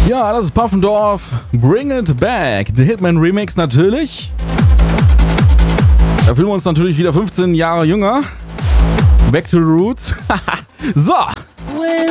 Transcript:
Ja, das ist Puffendorf. Bring It Back. The Hitman Remix natürlich. Da fühlen wir uns natürlich wieder 15 Jahre jünger. Back to the Roots. So.